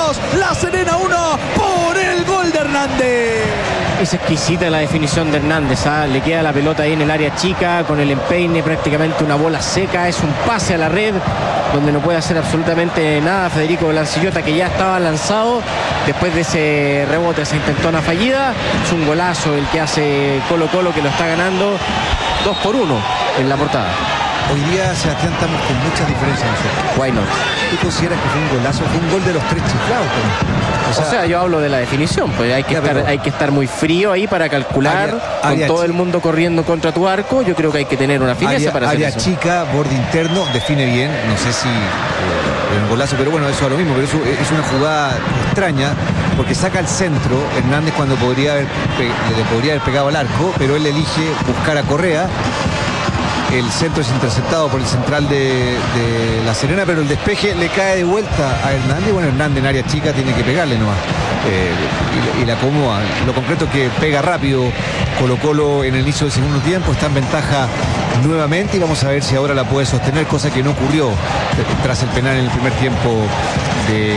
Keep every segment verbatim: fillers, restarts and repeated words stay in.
dos, La Serena uno, por el gol de Hernández. Es exquisita la definición de Hernández, ¿ah? Le queda la pelota ahí en el área chica, con el empeine, prácticamente una bola seca. Es un pase a la red, donde no puede hacer absolutamente nada Federico Lancillota, que ya estaba lanzado. Después de ese rebote, esa intentona fallida, es un golazo el que hace Colo Colo, que lo está ganando dos por uno en la portada. Hoy día, Sebastián, estamos con muchas diferencias nosotros. Why not? ¿Tú consideras que fue un golazo? Fue un gol de los tres chiflados, o sea, o sea, yo hablo de la definición, pues hay que, ya, estar, pero... hay que estar muy frío ahí para calcular, área, con área todo chica. El mundo corriendo contra tu arco. Yo creo que hay que tener una fineza área, para hacer área eso. Área chica, borde interno, define bien, no sé si eh, el golazo, pero bueno, eso es lo mismo, pero eso es una jugada extraña, porque saca al centro Hernández cuando podría haber, le podría haber pegado al arco, pero él elige buscar a Correa. El centro es interceptado por el central de, de La Serena, pero el despeje le cae de vuelta a Hernández. Bueno, Hernández en área chica tiene que pegarle nomás. Eh, y, y la acomoda. Lo concreto es que pega rápido Colo Colo en el inicio del segundo tiempo. Está en ventaja nuevamente y vamos a ver si ahora la puede sostener, cosa que no ocurrió tras el penal en el primer tiempo de...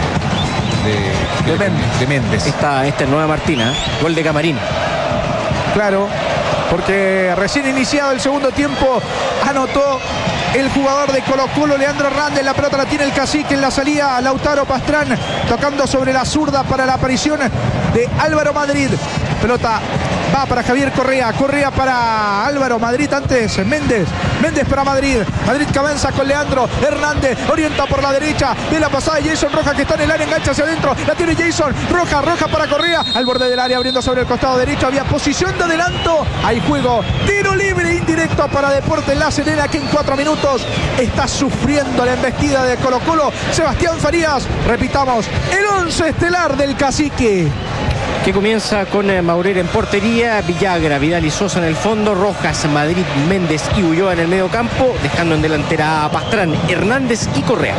De, de, de, Méndez. de Méndez. Esta, esta es Nueva Martina, gol de Camarín. Claro, porque recién iniciado el segundo tiempo anotó el jugador de Colo Colo, Leandro Hernández. La pelota la tiene el Cacique en la salida, Lautaro Pastrán tocando sobre la zurda para la aparición de Álvaro Madrid. Pelota va para Javier Correa, Correa para Álvaro Madrid, antes Méndez, Méndez para Madrid, Madrid que avanza con Leandro Hernández, orienta por la derecha, de la pasada de Jason Rojas, que está en el área, engancha hacia adentro, la tiene Jason Rojas, Rojas para Correa, al borde del área, abriendo sobre el costado derecho, había posición de adelanto, hay juego, tiro libre indirecto para Deportes La Serena, que en cuatro minutos está sufriendo la embestida de Colo Colo. Sebastián Farías, repitamos, el once estelar del Cacique, que comienza con eh, Maurer en portería, Villagra, Vidal y Sosa en el fondo, Rojas, Madrid, Méndez y Ulloa en el medio campo, dejando en delantera a Pastrán, Hernández y Correa.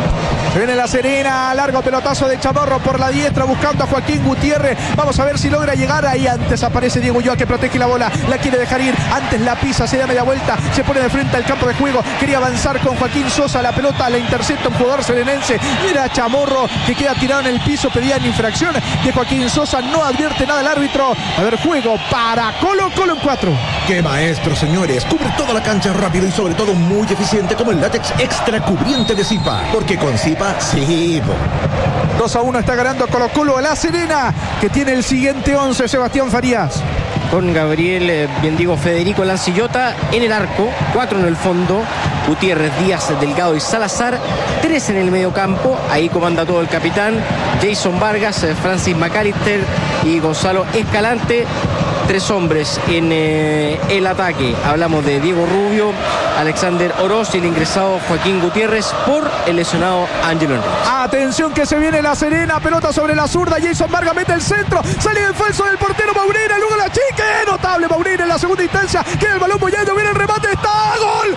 Viene La Serena, largo pelotazo de Chamorro por la diestra, buscando a Joaquín Gutiérrez. Vamos a ver si logra llegar. Ahí antes aparece Diego Ulloa, que protege la bola, la quiere dejar ir, antes la pisa, se da media vuelta, se pone de frente al campo de juego, quería avanzar con Joaquín Sosa, la pelota la intercepta un jugador serenense. Mira Chamorro, que queda tirado en el piso, pedían infracción de Joaquín Sosa, no advierte nada el árbitro. A ver, juego para Colo Colo en cuatro. ¡Qué maestro, señores! Cubre toda la cancha rápido y sobre todo muy eficiente, como el látex extra cubriente de Zipa, porque con Zipa sí. dos a uno está ganando Colo Colo a La Serena, que tiene el siguiente once, Sebastián Farías. Con Gabriel, eh, bien digo, Federico Lancillota en el arco, cuatro en el fondo, Gutiérrez, Díaz, Delgado y Salazar, tres en el medio campo, ahí comanda todo el capitán, Jason Vargas, eh, Francis McAllister y Gonzalo Escalante. Tres hombres en eh, el ataque. Hablamos de Diego Rubio, Alexander Oroz y el ingresado Joaquín Gutiérrez por el lesionado Ángelo Enríquez. Atención que se viene La Serena, pelota sobre la zurda, Jason Vargas mete el centro, sale el falso del portero Maureira, luego la chica, notable Maureira en la segunda instancia, queda el balón bollando, viene el remate, está, gol,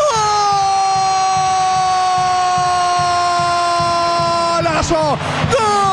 golazo, gol.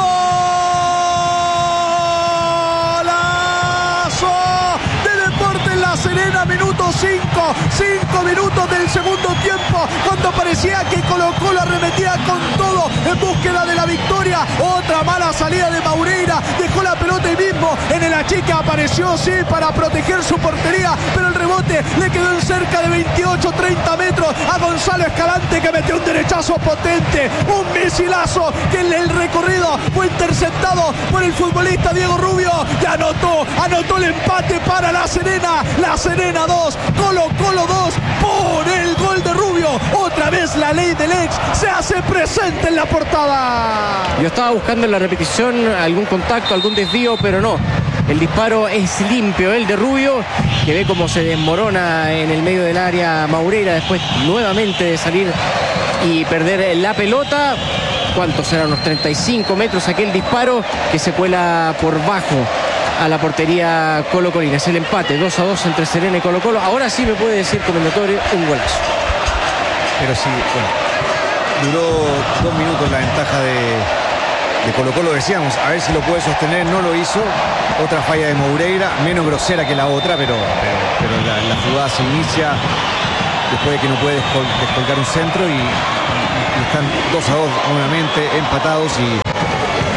La Serena, minuto cinco, cinco minutos del segundo tiempo, cuando parecía que Colo Colo arremetía con todo en búsqueda de la victoria. Otra mala salida de Maureira, dejó la pelota ahí mismo en el achique, apareció sí para proteger su portería, pero el rebote le quedó en cerca de veintiocho treinta metros a Gonzalo Escalante, que metió un derechazo potente, un misilazo que en el recorrido fue interceptado por el futbolista Diego Rubio, que anotó, anotó el empate para La Serena. La Serena dos, Colo Colo dos, por el gol de Rubio. Otra vez la ley del ex se hace presente en la portada. Yo estaba buscando en la repetición algún contacto, algún desvío, pero no. El disparo es limpio, el de Rubio, que ve cómo se desmorona en el medio del área Maureira, después nuevamente de salir y perder la pelota. ¿Cuántos serán? Unos treinta y cinco metros aquel disparo que se cuela por bajo a la portería Colo Colina. Es el empate, dos a dos entre Serena y Colo Colo. Ahora sí me puede decir comendatorio un golazo. Pero sí, bueno, duró dos minutos la ventaja de, de Colo Colo, decíamos, a ver si lo puede sostener, no lo hizo. Otra falla de Maureira, menos grosera que la otra, pero, pero, pero la, la jugada se inicia después de que no puede descolgar un centro y, y están dos a dos nuevamente empatados y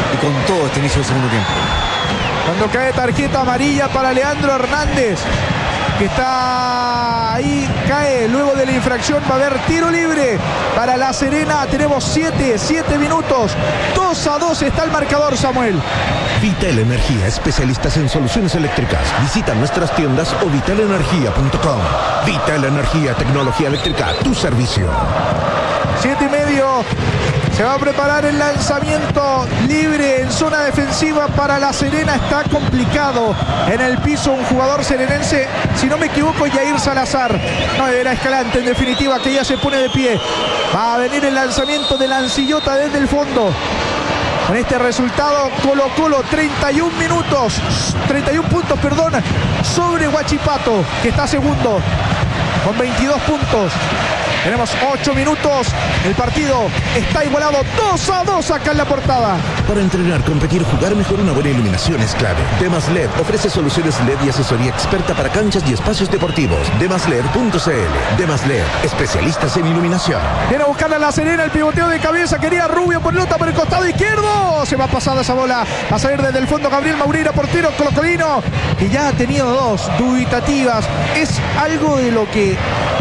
y con todo este inicio del segundo tiempo. Cuando cae tarjeta amarilla para Leandro Hernández, que está ahí, cae luego de la infracción. Va a haber tiro libre para La Serena. Tenemos siete, siete minutos. dos a dos está el marcador, Samuel. Vital Energía, especialistas en soluciones eléctricas. Visita nuestras tiendas o vital energía punto com. Vital Energía, tecnología eléctrica, tu servicio. Siete y medio. Se va a preparar el lanzamiento libre en zona defensiva para La Serena. Está complicado en el piso un jugador serenense, si no me equivoco, Yair Salazar. No, era Escalante en definitiva, que ya se pone de pie. Va a venir el lanzamiento de Lancillota desde el fondo. Con este resultado, Colo Colo treinta y un minutos, treinta y un puntos, perdón, sobre Huachipato, que está segundo con veintidós puntos. Tenemos ocho minutos. El partido está igualado dos a dos acá en la portada. Para entrenar, competir, jugar mejor, una buena iluminación es clave. Demas L E D ofrece soluciones L E D y asesoría experta para canchas y espacios deportivos. demas led punto c l. Demas L E D, especialistas en iluminación. Viene a buscar a La Serena, el pivoteo de cabeza. Quería Rubio, pelota por el costado izquierdo. Se va a pasar esa bola. Va a salir desde el fondo Gabriel Maureira, portero colocolino, que ya ha tenido dos dubitativas. Es algo de lo que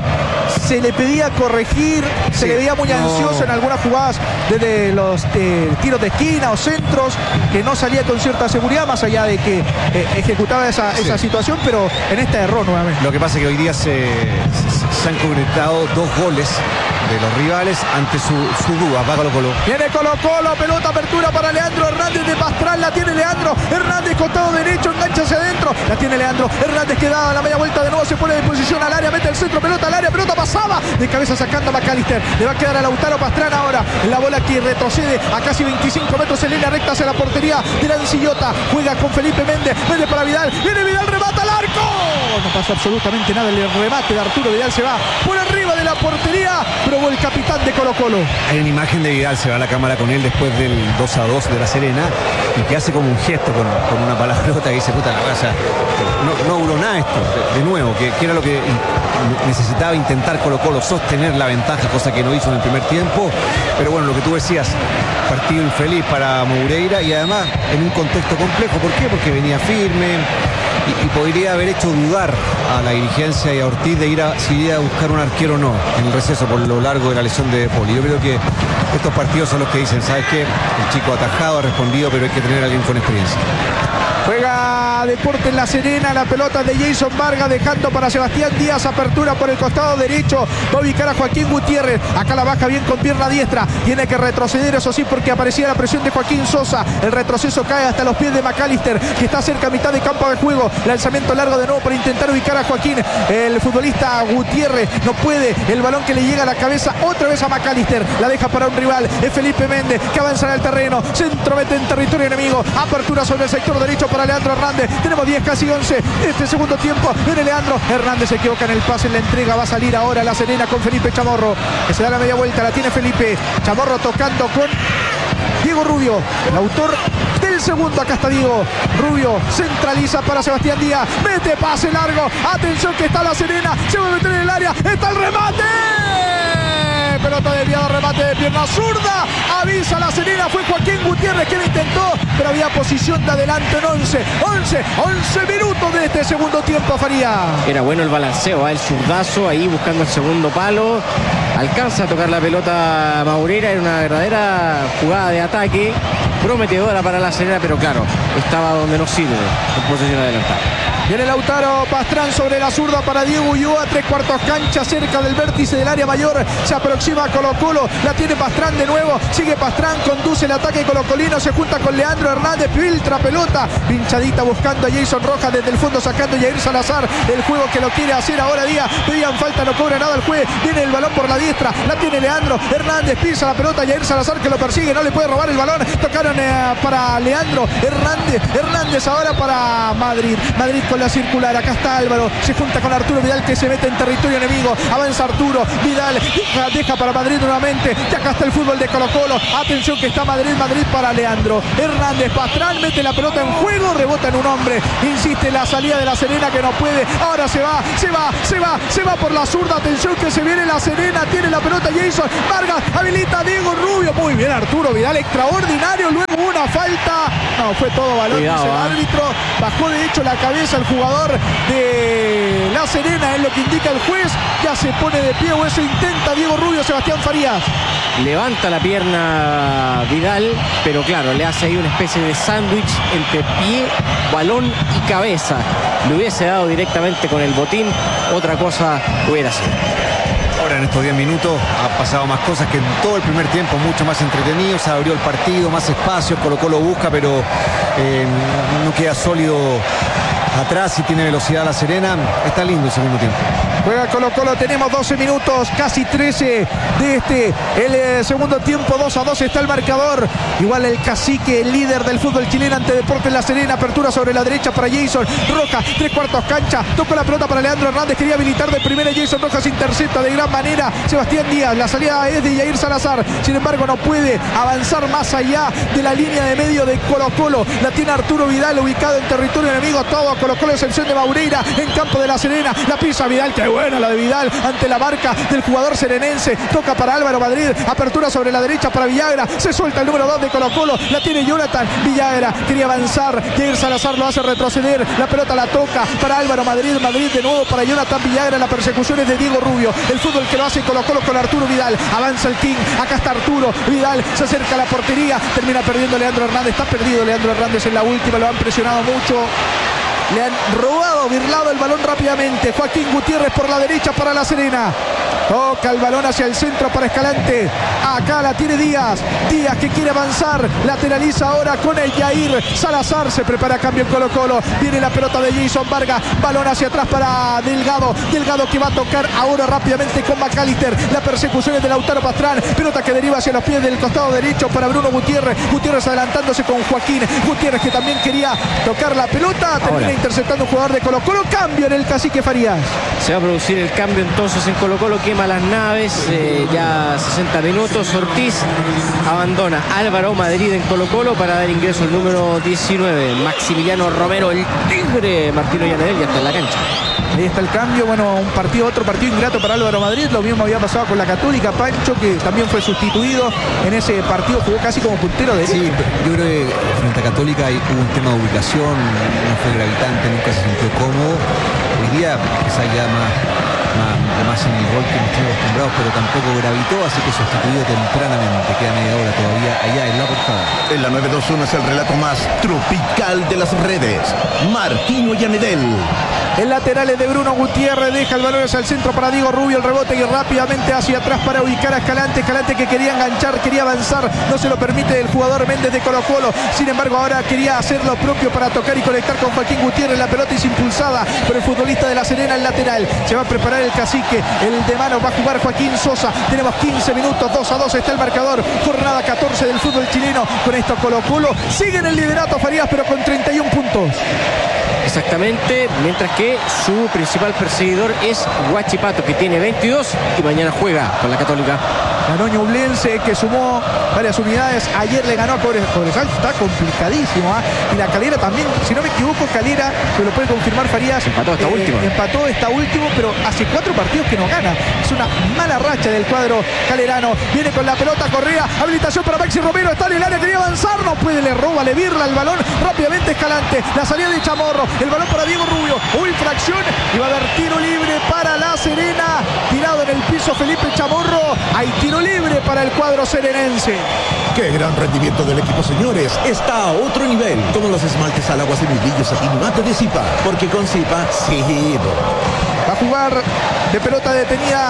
se le pedía corregir, se sí, le veía muy ansioso no. en algunas jugadas desde los eh, tiros de esquina o centros, que no salía con cierta seguridad, más allá de que eh, ejecutaba esa, sí. esa situación, pero en esta erró nuevamente. Lo que pasa es que hoy día se, se, se han concretado dos goles de los rivales ante su, su duda. Va Colo Colo. Viene Colo Colo, pelota, apertura para Leandro Hernández de Pastrán, la tiene Leandro Hernández, costado derecho, engancha hacia adentro, la tiene Leandro Hernández, que da la media vuelta de nuevo, se pone de posición al área, mete el centro, pelota al área, pelota pasaba, de cabeza sacando a McAllister, le va a quedar a Lautaro Pastrán ahora, la bola que retrocede a casi veinticinco metros en línea recta hacia la portería de Lancillota, juega con Felipe Méndez, Méndez para Vidal, viene Vidal, remata al arco, no pasó absolutamente nada, el remate de Arturo Vidal se va por arriba de la portería, probó el capitán de Colo Colo. Hay una imagen de Vidal, se va a la cámara con él después del dos a dos de La Serena y que hace como un gesto con, con una palabrota que dice, puta la casa, no, no duró nada esto, de, de nuevo, que, que era lo que necesitaba intentar Colo Colo, sostener la ventaja, cosa que no hizo en el primer tiempo, pero bueno, lo que tú decías, partido infeliz para Moureira y además en un contexto complejo. ¿Por qué? Porque venía firme y, y podría haber hecho dudar a la dirigencia y a Ortiz de ir a, si ir a buscar un arquero o no en el receso por lo largo de la lesión de Poli. Yo creo que estos partidos son los que dicen, ¿sabes qué? El chico atajado ha respondido, pero hay que tener a alguien con experiencia. Juega Deportes La Serena, la pelota de Jason Vargas, dejando para Sebastián Díaz, apertura por el costado derecho, va a ubicar a Joaquín Gutiérrez, acá la baja bien con pierna diestra, tiene que retroceder, eso sí, porque aparecía la presión de Joaquín Sosa, el retroceso cae hasta los pies de McAllister, que está cerca a mitad de campo de juego, lanzamiento largo de nuevo para intentar ubicar a Joaquín, el futbolista Gutiérrez, no puede, el balón que le llega a la cabeza, otra vez a McAllister, la deja para un rival, es Felipe Méndez, que avanza en el terreno, centro mete en territorio enemigo, apertura sobre el sector derecho para Leandro Hernández, tenemos diez, casi once, este segundo tiempo, viene Leandro Hernández, se equivoca en el pase, en la entrega, va a salir ahora La Serena con Felipe Chamorro, que se da la media vuelta, la tiene Felipe Chamorro tocando con Diego Rubio, el autor del segundo, acá está Diego Rubio, centraliza para Sebastián Díaz, mete pase largo, atención que está La Serena, se va a meter en el área, está el remate, pelota desviada, remate de pierna zurda, avisa La Serena, fue Joaquín Gutiérrez que lo intentó, pero había posición de adelante en once, once, once minutos de este segundo tiempo, Faría. Era bueno el balanceo, ¿eh? El zurdazo ahí buscando el segundo palo, alcanza a tocar la pelota Maureira, era una verdadera jugada de ataque, prometedora para La Serena, pero claro, estaba donde no sirve, en posición adelantada. Viene Lautaro Pastrán sobre la zurda para Diego Ulloa, tres cuartos cancha cerca del vértice del área mayor, se aproxima Colo Colo, la tiene Pastrán de nuevo, sigue Pastrán, conduce el ataque colocolino, se junta con Leandro Hernández, filtra pelota, pinchadita buscando a Jason Rojas desde el fondo, sacando a Jair Salazar, el juego que lo quiere hacer ahora Díaz, pedían falta, no cobra nada el juez, viene el balón por la diestra, la tiene Leandro Hernández, pisa la pelota, Jair Salazar que lo persigue, no le puede robar el balón, tocaron eh, para Leandro Hernández, Hernández ahora para Madrid, Madrid con la circular, acá está Álvaro, se junta con Arturo Vidal que se mete en territorio enemigo, avanza Arturo Vidal, deja, deja para Madrid nuevamente, y acá está el fútbol de Colo Colo, atención que está Madrid, Madrid para Leandro Hernández, Pastrán mete la pelota en juego, rebota en un hombre, insiste la salida de La Serena que no puede, ahora se va, se va, se va, se va por la zurda, atención que se viene La Serena, tiene la pelota Jason Vargas, habilita a Diego Rubio, muy bien Arturo Vidal, extraordinario, luego un una falta. No, fue todo balón, Cuidado, dice el ¿eh? árbitro. Bajó de hecho la cabeza el jugador de La Serena, es lo que indica el juez. Ya se pone de pie, o eso intenta Diego Rubio. Sebastián Farías levanta la pierna Vidal, pero claro, le hace ahí una especie de sándwich entre pie, balón y cabeza. Le hubiese dado directamente con el botín, otra cosa hubiera sido. Ahora en estos diez minutos ha pasado más cosas que en todo el primer tiempo, mucho más entretenido, se abrió el partido, más espacio, Colo-Colo busca, pero eh, no queda sólido atrás y tiene velocidad La Serena. Está lindo el segundo tiempo. juega Colo-Colo, tenemos doce minutos, casi trece de este, el eh, segundo tiempo. Dos a dos está el marcador. Igual el cacique, el líder del fútbol chileno ante Deportes La Serena. Apertura sobre la derecha para Jason Rojas, tres cuartos cancha, tocó la pelota para Leandro Hernández, quería habilitar de primera. Jason Rojas intercepta de gran manera Sebastián Díaz, la salida es de Jair Salazar, sin embargo no puede avanzar más allá de la línea de medio de Colo-Colo. La tiene Arturo Vidal, ubicado en territorio enemigo, todo a Colo-Colo, excepción de Maureira en campo de La Serena. La pisa Vidal, qué buena la de Vidal ante la marca del jugador serenense. Toca para Álvaro Madrid, apertura sobre la derecha para Villagra, se suelta el número dos de Colo-Colo, la tiene Jonathan Villagra, quería avanzar, Jair Salazar lo hace retroceder, la pelota la toca para Álvaro Madrid, Madrid de nuevo para Jonathan Villagra, la persecución es de Diego Rubio, el fútbol que lo hace Colo-Colo con Arturo Vidal, avanza el King, acá está Arturo Vidal, se acerca a la portería, termina perdiendo Leandro Hernández, está perdido Leandro Hernández en la última, lo han presionado mucho. Le han robado, birlado el balón rápidamente. Joaquín Gutiérrez por la derecha para La Serena. Toca el balón hacia el centro para Escalante. Acá la tiene Díaz. Díaz que quiere avanzar. Lateraliza ahora con el Jair Salazar. Se prepara cambio en Colo-Colo. Viene la pelota de Jason Vargas. Balón hacia atrás para Delgado. Delgado que va a tocar ahora rápidamente con McAllister. La persecución es de Lautaro Pastrán. Pelota que deriva hacia los pies del costado derecho para Bruno Gutiérrez. Gutiérrez adelantándose con Joaquín Gutiérrez, que también quería tocar la pelota. Termina interceptando un jugador de Colo-Colo. Cambio en el cacique Farías. Se va a producir el cambio entonces en Colo-Colo. Quema las naves, eh, ya sesenta minutos. Ortiz abandona Álvaro Madrid en Colo-Colo para dar ingreso al número diecinueve, Maximiliano Romero, el Tigre. Martino Llanedel ya está en la cancha. Ahí está el cambio, bueno, un partido, otro partido ingrato para Álvaro Madrid. Lo mismo había pasado con la Católica. Pancho, que también fue sustituido en ese partido, jugó casi como puntero de Sí, yo creo que frente a Católica hay, hubo un tema de ubicación, no fue gravitante, nunca se sintió cómodo. Hoy día quizás ya más, más, más en el gol que nos estamos acostumbrados, pero tampoco gravitó, así que sustituido tempranamente. Queda media hora todavía allá en la portada. En la nueve dos uno es el relato más tropical de las redes. Martino Llanedel. El lateral es de Bruno Gutiérrez, deja el balón hacia el centro para Diego Rubio, el rebote y rápidamente hacia atrás para ubicar a Escalante. Escalante que quería enganchar, quería avanzar, no se lo permite el jugador Méndez de Colo-Colo. Sin embargo, ahora quería hacer lo propio para tocar y conectar con Joaquín Gutiérrez. La pelota es impulsada por el futbolista de La Serena, el lateral. Se va a preparar el cacique, el de mano va a jugar Joaquín Sosa. Tenemos quince minutos, dos a dos está el marcador. Jornada catorce del fútbol chileno. Con esto Colo-Colo sigue en el liderato Farías, pero con treinta y un puntos. Exactamente, mientras que su principal perseguidor es Huachipato, que tiene veintidós y mañana juega con la Católica. Ganó Ñublense, que sumó varias unidades. Ayer le ganó a Cobresal, está complicadísimo. ¿eh? Y la Calera también, si no me equivoco, Calera, que lo puede confirmar Farías. Empató esta eh, última. Empató esta último, pero hace cuatro partidos que no gana. Es una mala racha del cuadro calerano. Viene con la pelota Correa, habilitación para Maxi Romero, está en el área, quería avanzar, no puede, le roba, le virla el balón rápidamente Escalante. La salida de Chamorro, el balón para Diego Rubio, uy, fracción, y va a haber tiro libre para La Serena. Tirado en el piso Felipe Chamorro. Hay tiro libre para el cuadro serenense. ¡Qué gran rendimiento del equipo, señores! Está a otro nivel. Como los esmaltes al agua semibrillos Satinumate de Zipa. Porque con Zipa, sí. Va a jugar de pelota detenida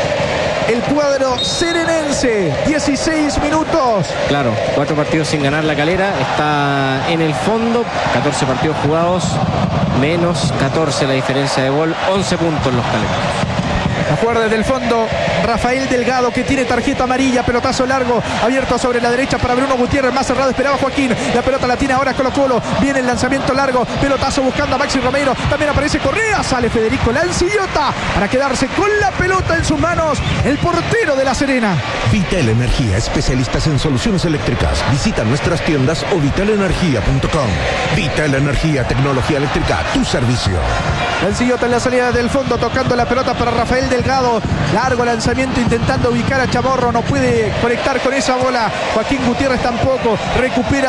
el cuadro serenense. dieciséis minutos. Claro, cuatro partidos sin ganar la Calera. Está en el fondo, catorce partidos jugados, menos catorce la diferencia de gol, once puntos los caleranos. A jugar desde el fondo Rafael Delgado, que tiene tarjeta amarilla. Pelotazo largo, abierto sobre la derecha para Bruno Gutiérrez, más cerrado esperaba Joaquín. La pelota la tiene ahora Colo-Colo. Viene el lanzamiento largo, pelotazo buscando a Maxi Romero. También aparece Correa, sale Federico Lancillota para quedarse con la pelota en sus manos el portero de La Serena. Vital Energía, especialistas en soluciones eléctricas. Visita nuestras tiendas o vital energía punto com. Vital Energía, tecnología eléctrica, tu servicio. Lancillota en la salida del fondo, tocando la pelota para Rafael Delgado. Largo lanzamiento intentando ubicar a Chamorro, no puede conectar con esa bola. Joaquín Gutiérrez tampoco recupera